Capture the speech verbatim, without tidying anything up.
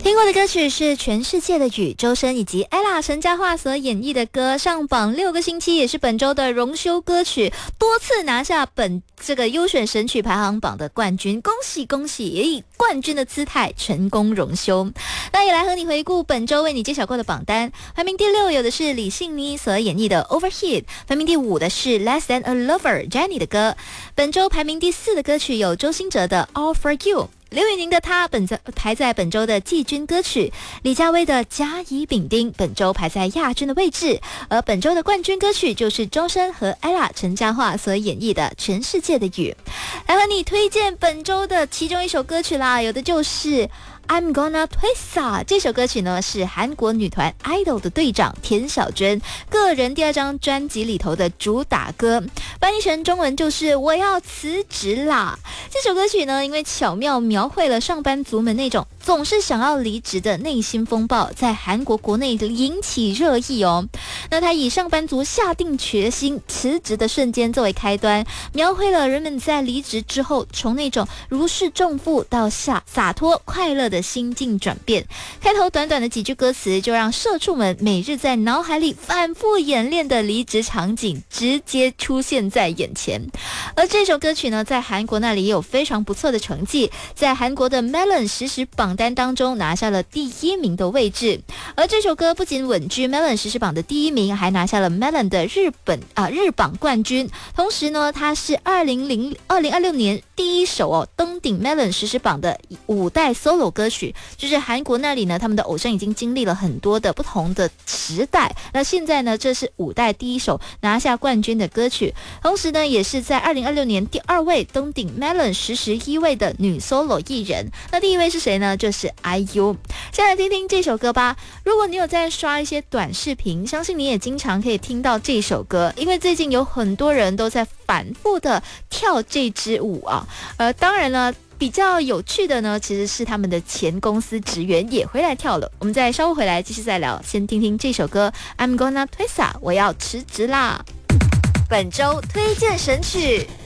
听过的歌曲是《全世界的雨》，周深以及 ella 陈嘉桦所演绎的歌，上榜六个星期，也是本周的荣休歌曲，多次拿下本这个优选神曲排行榜的冠军，恭喜恭喜，也以冠军的姿态成功荣休。那也来和你回顾本周为你揭晓过的榜单，排名第六有的是李信妮所演绎的 Overheat， 排名第五的是 Less Than a Lover Jenny 的歌，本周排名第四的歌曲有周兴哲的 All for You，刘宇宁的他本排在本周的季军歌曲，李佳薇的甲乙丙丁本周排在亚军的位置，而本周的冠军歌曲就是周深和 ella 陈嘉桦所演绎的《全世界的雨》。来和你推荐本周的其中一首歌曲啦，有的就是I'm Gonna Twist 这首歌曲呢，是韩国女团 idol 的队长田小娟个人第二张专辑里头的主打歌，翻译成中文就是我要辞职啦。这首歌曲呢，因为巧妙描绘了上班族们那种总是想要离职的内心风暴，在韩国国内引起热议哦。那他以上班族下定决心辞职的瞬间作为开端，描绘了人们在离职之后从那种如释重负到下洒脱快乐的的心境转变。开头短短的几句歌词就让社畜们每日在脑海里反复演练的离职场景直接出现在眼前。而这首歌曲呢，在韩国那里也有非常不错的成绩，在韩国的 Melon 实时榜单当中拿下了第一名的位置。而这首歌不仅稳居 Melon 实时榜的第一名，还拿下了 Melon 的日本啊日榜冠军。同时呢，它是二零二六年第一首哦登顶 Melon 实时榜的五代 solo 歌曲。就是韩国那里呢，他们的偶像已经经历了很多的不同的时代，那现在呢，这是五代第一首拿下冠军的歌曲，同时呢，也是在二零二六年第二位登顶 Melon 实时一位的女 solo 艺人。那第一位是谁呢？就是 I U。 先来听听这首歌吧。如果你有在刷一些短视频，相信你也经常可以听到这首歌，因为最近有很多人都在反复的跳这支舞啊。呃，当然了，比较有趣的呢，其实是他们的前公司职员也回来跳了。我们再稍后回来继续再聊，先听听这首歌 I'm Gonna Twist 我要辞职啦。本周推荐神曲。